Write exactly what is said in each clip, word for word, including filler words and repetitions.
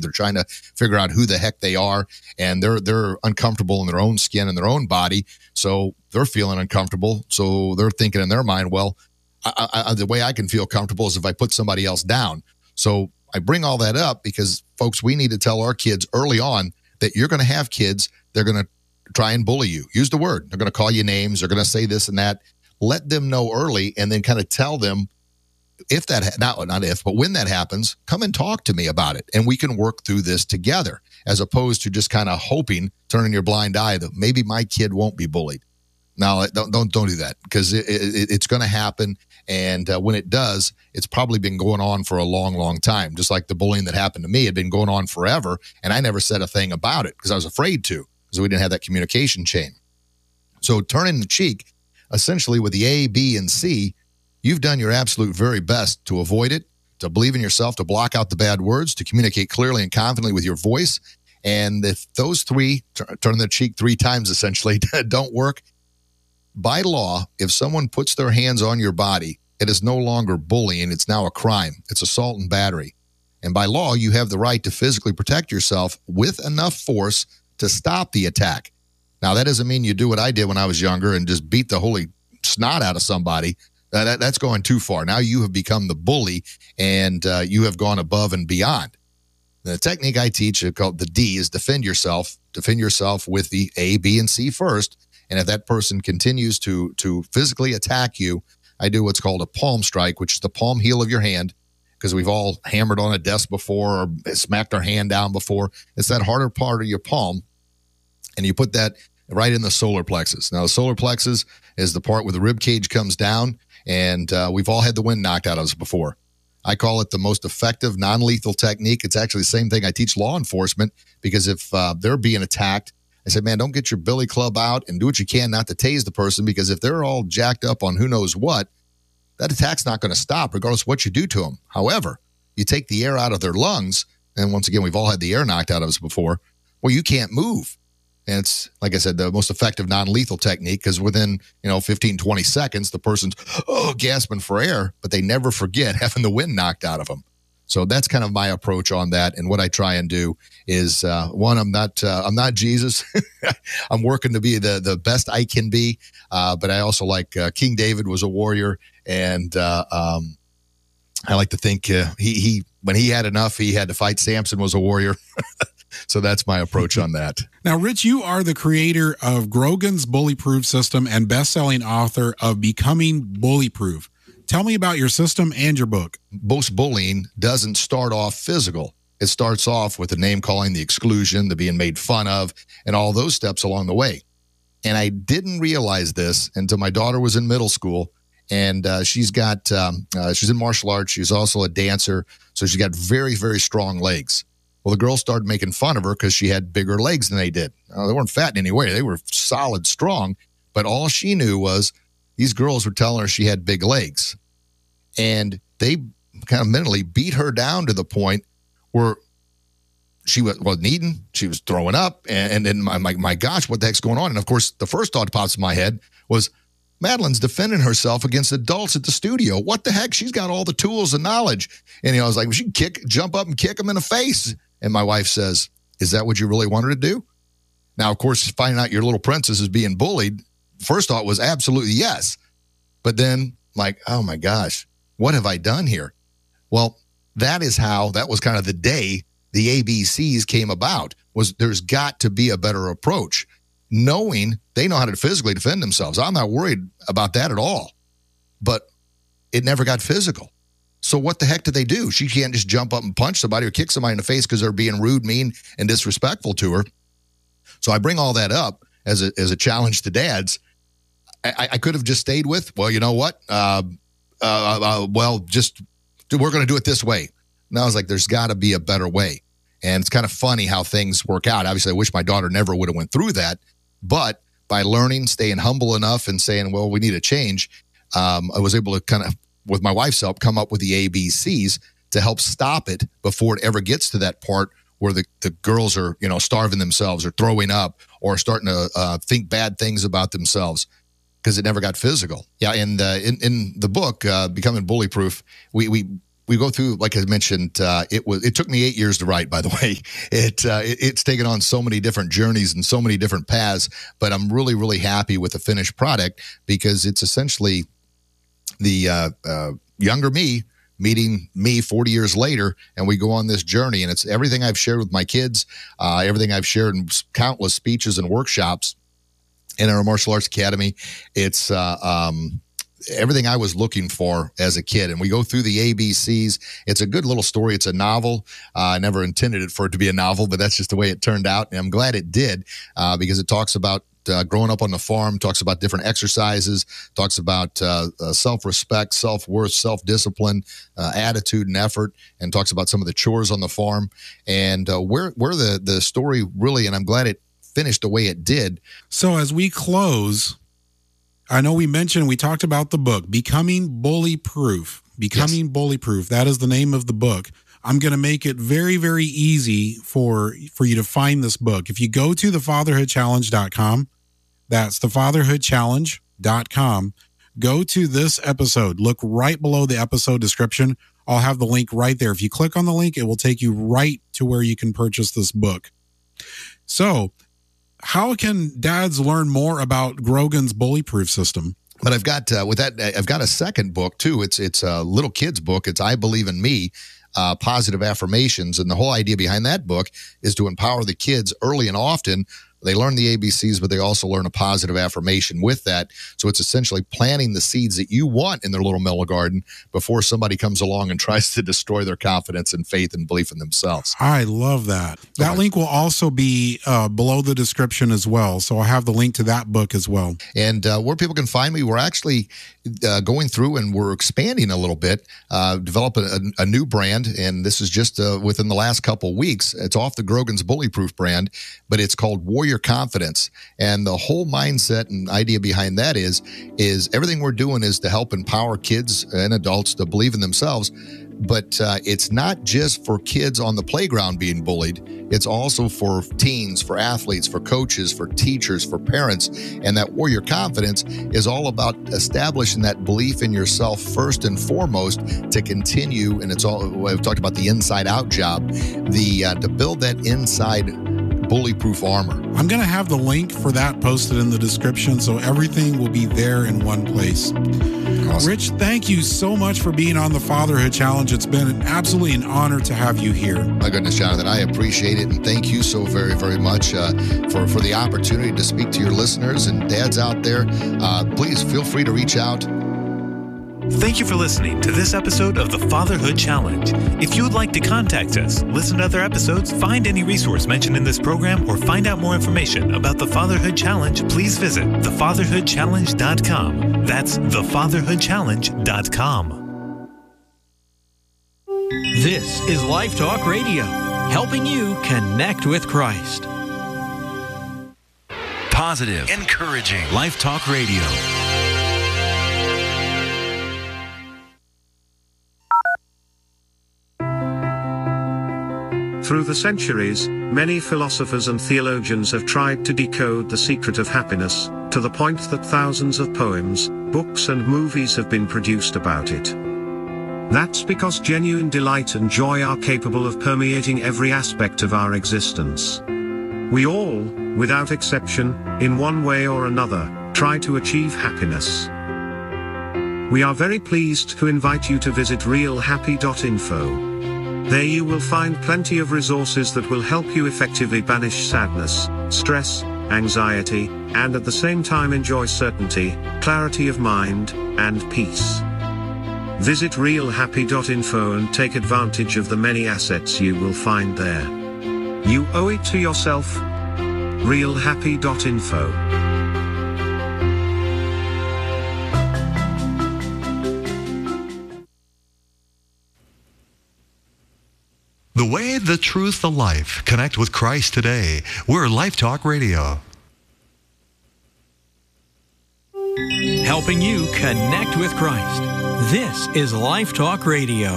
They're trying to figure out who the heck they are, and they're they're uncomfortable in their own skin and their own body, so they're feeling uncomfortable. So they're thinking in their mind, well, I, I, the way I can feel comfortable is if I put somebody else down. So I bring all that up because, folks, we need to tell our kids early on that you're going to have kids. They're going to try and bully you. Use the word. They're going to call you names. They're going to say this and that. Let them know early, and then kind of tell them if that, ha- not, not if, but when that happens, come and talk to me about it, and we can work through this together, as opposed to just kind of hoping, turning your blind eye that maybe my kid won't be bullied. No, don't don't don't do that, because it, it, it's going to happen, and uh, when it does, it's probably been going on for a long, long time. Just like the bullying that happened to me had been going on forever, and I never said a thing about it because I was afraid to, because we didn't have that communication chain. So turning the cheek, essentially with the A, B, and C, you've done your absolute very best to avoid it, to believe in yourself, to block out the bad words, to communicate clearly and confidently with your voice. And if those three, t- turn the cheek three times essentially, don't work, by law, if someone puts their hands on your body, it is no longer bullying. It's now a crime. It's assault and battery. And by law, you have the right to physically protect yourself with enough force to stop the attack. Now, that doesn't mean you do what I did when I was younger and just beat the holy snot out of somebody. Uh, that, that's going too far. Now you have become the bully, and uh, you have gone above and beyond. The technique I teach, called the D, is defend yourself. Defend yourself with the A, B, and C first. And if that person continues to to physically attack you, I do what's called a palm strike, which is the palm heel of your hand, because we've all hammered on a desk before or smacked our hand down before. It's that harder part of your palm, and you put that right in the solar plexus. Now, the solar plexus is the part where the rib cage comes down, and uh, we've all had the wind knocked out of us before. I call it the most effective non-lethal technique. It's actually the same thing I teach law enforcement, because if uh, they're being attacked, I said, man, don't get your billy club out and do what you can not to tase the person, because if they're all jacked up on who knows what, that attack's not going to stop regardless of what you do to them. However, you take the air out of their lungs, and once again, we've all had the air knocked out of us before, well, you can't move. And it's, like I said, the most effective non-lethal technique, because within, you know, fifteen, twenty seconds, the person's, oh, gasping for air, but they never forget having the wind knocked out of them. So that's kind of my approach on that. And what I try and do is, uh, one, I'm not, uh, I'm not Jesus. I'm working to be the, the best I can be. Uh, but I also like, uh, King David was a warrior. And, uh, um, I like to think, uh, he, he, when he had enough, he had to fight. Samson was a warrior. So that's my approach on that. Now, Rich, you are the creator of Grogan's Bullyproof System and best-selling author of Becoming Bullyproof. Tell me about your system and your book. Most bullying doesn't start off physical. It starts off with the name calling, the exclusion, the being made fun of, and all those steps along the way. And I didn't realize this until my daughter was in middle school, and uh, she's got um, uh, she's in martial arts. She's also a dancer, so she's got very, very strong legs. Well, the girls started making fun of her because she had bigger legs than they did. Uh, they weren't fat in any way. They were solid, strong, but all she knew was these girls were telling her she had big legs. And they kind of mentally beat her down to the point where she was, wasn't eating, she was throwing up, and, and then, my, my, my gosh, what the heck's going on? And, of course, the first thought that pops in my head was, Madeline's defending herself against adults at the studio. What the heck? She's got all the tools and knowledge. And you know, I was like, well, she can kick, jump up and kick them in the face. And my wife says, is that what you really want her to do? Now, of course, finding out your little princess is being bullied, first thought was absolutely yes. But then, like, oh my gosh, what have I done here? Well, that is how, that was kind of the day the A B Cs came about, was there's got to be a better approach. Knowing they know how to physically defend themselves. I'm not worried about that at all. But it never got physical. So what the heck do they do? She can't just jump up and punch somebody or kick somebody in the face because they're being rude, mean, and disrespectful to her. So I bring all that up as a as a challenge to dads. I, I could have just stayed with, well, you know what? Uh, uh, uh, well, just we're going to do it this way. And I was like, there's got to be a better way. And it's kind of funny how things work out. Obviously, I wish my daughter never would have went through that. But by learning, staying humble enough and saying, well, we need a change, um, I was able to kind of, with my wife's help, come up with the A B Cs to help stop it before it ever gets to that part where the, the girls are, you know, starving themselves or throwing up or starting to uh, think bad things about themselves, because it never got physical. Yeah, and uh, in, in the book, uh, Becoming Bullyproof, we, we we go through, like I mentioned, uh, it was it took me eight years to write. By the way, it, uh, it it's taken on so many different journeys and so many different paths. But I'm really really happy with the finished product because it's essentially the uh, uh, younger me meeting me forty years later, and we go on this journey. And it's everything I've shared with my kids, uh, everything I've shared in countless speeches and workshops in our martial arts academy. It's uh, um, everything I was looking for as a kid. And we go through the A B Cs. It's a good little story. It's a novel. Uh, I never intended it for it to be a novel, but that's just the way it turned out. And I'm glad it did uh, because it talks about Uh, growing up on the farm, talks about different exercises, talks about uh, uh, self-respect, self-worth, self-discipline, uh, attitude and effort, and talks about some of the chores on the farm. And uh, where where the, the story really, and I'm glad it finished the way it did. So as we close, I know we mentioned, we talked about the book, Becoming Bully Proof. Becoming yes. Bully Proof. That is the name of the book. I'm going to make it very, very easy for, for you to find this book. If you go to the fatherhood challenge dot com, that's the fatherhood challenge dot com. Go to this episode. Look right below the episode description. I'll have the link right there. If you click on the link, it will take you right to where you can purchase this book. So how can dads learn more about Grogan's Bully Proof system? But I've got, uh, with that, I've got a second book too. It's, it's a little kid's book. It's I Believe in Me. Uh, positive affirmations. And the whole idea behind that book is to empower the kids early and often. They learn the A B Cs, but they also learn a positive affirmation with that. So it's essentially planting the seeds that you want in their little mellow garden before somebody comes along and tries to destroy their confidence and faith and belief in themselves. I love that. That link will also be uh, below the description as well. So I'll have the link to that book as well. And uh, where people can find me, we're actually uh, going through and we're expanding a little bit, uh, developing a, a new brand. And this is just uh, within the last couple weeks. It's off the Grogan's Bully Proof brand, but it's called Warrior Your confidence. And the whole mindset and idea behind that is, is everything we're doing is to help empower kids and adults to believe in themselves. But uh, it's not just for kids on the playground being bullied. It's also for teens, for athletes, for coaches, for teachers, for parents. And that warrior confidence is all about establishing that belief in yourself first and foremost to continue. And it's all, I've talked about the inside out job, the uh, to build that inside bully-proof armor. I'm going to have the link for that posted in the description, so everything will be there in one place. Awesome. Rich, thank you so much for being on the Fatherhood Challenge. It's been absolutely an honor to have you here. My goodness, Jonathan, I appreciate it, and thank you so very, very much uh, for, for the opportunity to speak to your listeners and dads out there. Uh, please feel free to reach out. Thank you for listening to this episode of the Fatherhood Challenge. If you would like to contact us, listen to other episodes, find any resource mentioned in this program, or find out more information about the Fatherhood Challenge, please visit the fatherhood challenge dot com. That's the fatherhood challenge dot com. This is Life Talk Radio, helping you connect with Christ. Positive, encouraging Life Talk Radio. Through the centuries, many philosophers and theologians have tried to decode the secret of happiness, to the point that thousands of poems, books and movies have been produced about it. That's because genuine delight and joy are capable of permeating every aspect of our existence. We all, without exception, in one way or another, try to achieve happiness. We are very pleased to invite you to visit real happy dot info. There you will find plenty of resources that will help you effectively banish sadness, stress, anxiety, and at the same time enjoy certainty, clarity of mind, and peace. Visit real happy dot info and take advantage of the many assets you will find there. You owe it to yourself. real happy dot info. The way, the truth, the life. Connect with Christ today. We're Life Talk Radio. Helping you connect with Christ. This is Life Talk Radio.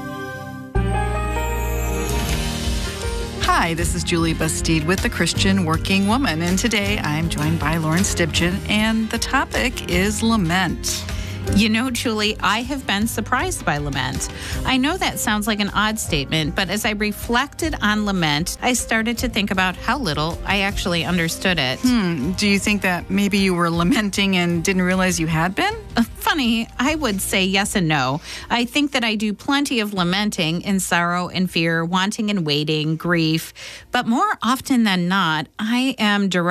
Hi, this is Julie Bastide with The Christian Working Woman, and today I'm joined by Lauren Stibchin, and the topic is lament. You know, Julie, I have been surprised by lament. I know that sounds like an odd statement, but as I reflected on lament, I started to think about how little I actually understood it. Hmm. Do you think that maybe you were lamenting and didn't realize you had been? Funny, I would say yes and no. I think that I do plenty of lamenting in sorrow and fear, wanting and waiting, grief. But more often than not, I am direct.